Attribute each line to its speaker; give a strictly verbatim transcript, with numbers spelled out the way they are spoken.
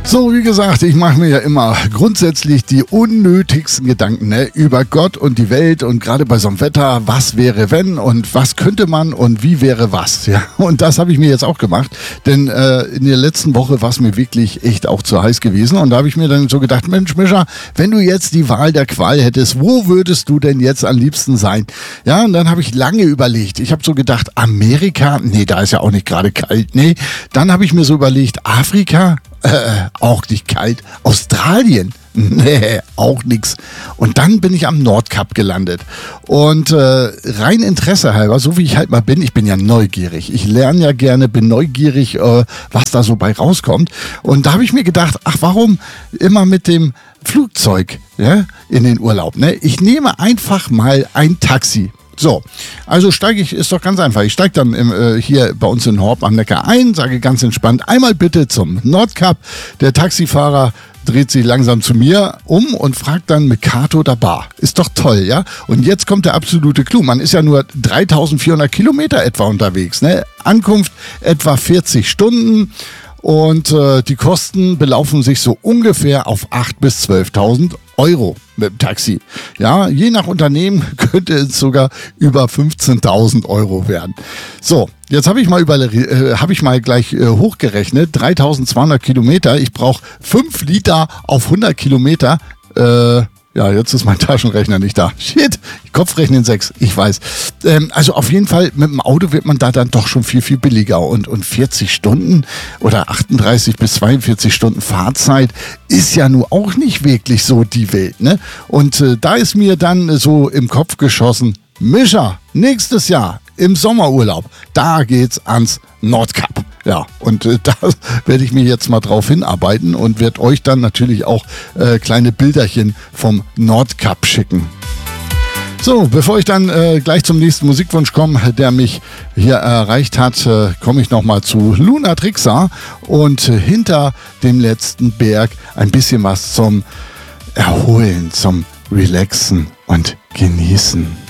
Speaker 1: So, wie gesagt, ich mache mir ja immer grundsätzlich die unnötigsten Gedanken, ne, über Gott und die Welt und gerade bei so einem Wetter, was wäre wenn und was könnte man und wie wäre was. Ja? Und das habe ich mir jetzt auch gemacht, denn äh, in der letzten Woche war es mir wirklich echt auch zu heiß gewesen und da habe ich mir dann so gedacht, Mensch Mischa, wenn du jetzt die Wahl der Qual hättest, wo würdest du denn jetzt am liebsten sein? Ja, und dann habe ich lange überlegt. Ich habe so gedacht, Amerika, nee, da ist ja auch nicht gerade kalt, nee. Dann habe ich mir so überlegt, Afrika, Äh, auch nicht kalt. Australien? Nee, auch nix. Und dann bin ich am Nordkap gelandet. Und äh, rein Interesse halber, so wie ich halt mal bin, ich bin ja neugierig. Ich lerne ja gerne, bin neugierig, äh, was da so bei rauskommt. Und da habe ich mir gedacht, ach, warum immer mit dem Flugzeug, ja, in den Urlaub? Ne? Ich nehme einfach mal ein Taxi. So, also steige ich, ist doch ganz einfach. Ich steige dann im, äh, hier bei uns in Horb am Neckar ein, sage ganz entspannt, einmal bitte zum Nordkap. Der Taxifahrer dreht sich langsam zu mir um und fragt dann Mercator da Bar. Ist doch toll, ja? Und jetzt kommt der absolute Clou. Man ist ja nur dreitausendvierhundert Kilometer etwa unterwegs, ne? Ankunft etwa vierzig Stunden. Und äh, die Kosten belaufen sich so ungefähr auf achttausend bis zwölftausend Euro mit dem Taxi. Ja, je nach Unternehmen könnte es sogar über fünfzehntausend Euro werden. So, jetzt habe ich mal über, äh, habe ich mal gleich äh, hochgerechnet. dreitausendzweihundert Kilometer. Ich brauche fünf Liter auf hundert Kilometer. Äh, Ja, jetzt ist mein Taschenrechner nicht da. Shit, Kopfrechnen sechs, ich weiß. Ähm, also auf jeden Fall, mit dem Auto wird man da dann doch schon viel, viel billiger. Und, und vierzig Stunden oder achtunddreißig bis zweiundvierzig Stunden Fahrzeit ist ja nun auch nicht wirklich so die Welt, ne? Und äh, da ist mir dann so im Kopf geschossen, Mischa, nächstes Jahr im Sommerurlaub, da geht's ans Nordkap. Ja, und äh, da werde ich mir jetzt mal drauf hinarbeiten und werde euch dann natürlich auch äh, kleine Bilderchen vom Nordkap schicken. So, bevor ich dann äh, gleich zum nächsten Musikwunsch komme, der mich hier erreicht hat, äh, komme ich nochmal zu Luna Trixa und äh, hinter dem letzten Berg ein bisschen was zum Erholen, zum Relaxen und Genießen.